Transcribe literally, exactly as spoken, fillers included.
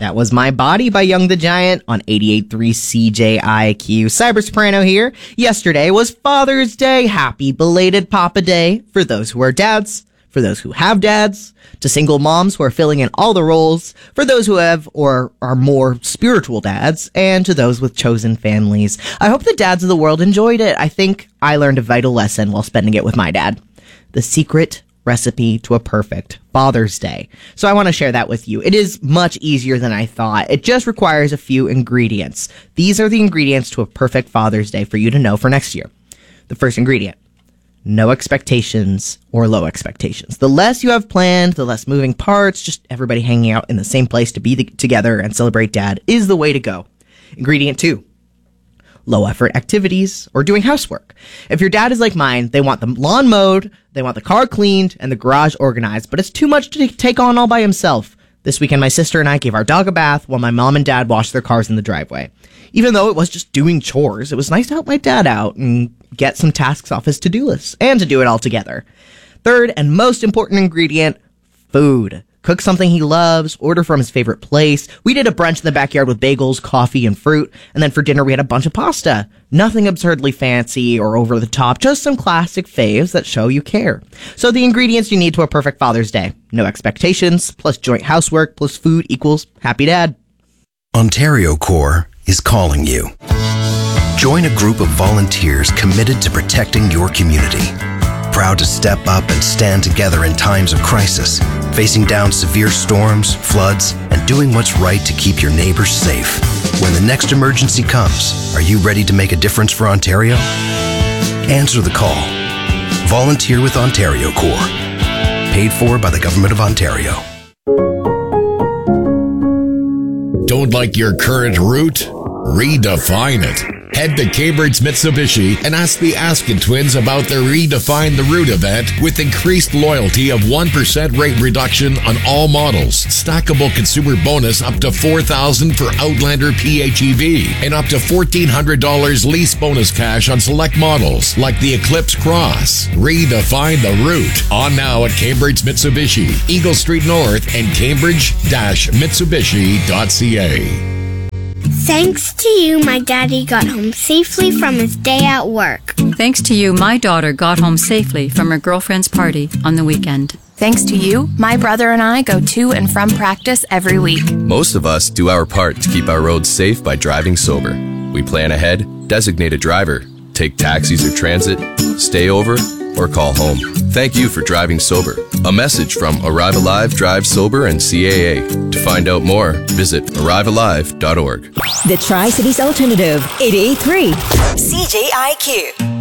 That was My Body by Young the Giant on eighty-eight point three C J I Q. Cyber Soprano here. Yesterday was Father's Day. Happy belated Papa Day for those who are dads, for those who have dads, to single moms who are filling in all the roles, for those who have or are more spiritual dads, and to those with chosen families. I hope the dads of the world enjoyed it. I think I learned a vital lesson while spending it with my dad. The secret recipe to a perfect Father's Day. So I want to share that with you. It is much easier than I thought. It just requires a few ingredients. These are the ingredients to a perfect Father's Day for you to know for next year. The first ingredient: no expectations or low expectations. The less you have planned, the less moving parts, just everybody hanging out in the same place to be the, together and celebrate dad is the way to go. Ingredient two: low effort activities or doing housework. If your dad is like mine, they want the lawn mowed, they want the car cleaned, and the garage organized, but it's too much to take on all by himself. This weekend, my sister and I gave our dog a bath while my mom and dad washed their cars in the driveway. Even though it was just doing chores, it was nice to help my dad out and get some tasks off his to-do list, and to do it all together. Third and most important ingredient: food. Cook something he loves, order from his favorite place. We did a brunch in the backyard with bagels, coffee, and fruit, and then for dinner we had a bunch of pasta. Nothing absurdly fancy or over the top, just some classic faves that show you care. So the ingredients you need to a perfect Father's Day: no expectations, plus joint housework, plus food equals happy dad. Ontario Corps is calling you. Join a group of volunteers committed to protecting your community. Proud to step up and stand together in times of crisis, facing down severe storms, floods, and doing what's right to keep your neighbors safe. When the next emergency comes, are you ready to make a difference for Ontario? Answer the call. Volunteer with Ontario Corps. Paid for by the Government of Ontario. Don't like your current route? Redefine it. Head to Cambridge Mitsubishi and ask the Askin twins about their Redefine the Route event with increased loyalty of one percent rate reduction on all models, stackable consumer bonus up to four thousand dollars for Outlander P H E V, and up to fourteen hundred dollars lease bonus cash on select models like the Eclipse Cross. Redefine the Route. On now at Cambridge Mitsubishi, Eagle Street North, and cambridge dash mitsubishi dot c a. Thanks to you, my daddy got home safely from his day at work. Thanks to you, my daughter got home safely from her girlfriend's party on the weekend. Thanks to you, my brother and I go to and from practice every week. Most of us do our part to keep our roads safe by driving sober. We plan ahead, designate a driver, take taxis or transit, stay over, or call home. Thank you for driving sober. A message from Arrive Alive, Drive Sober, and C A A. To find out more, visit arrive alive dot org. The Tri-Cities Alternative, eighty-eight point three C J I Q.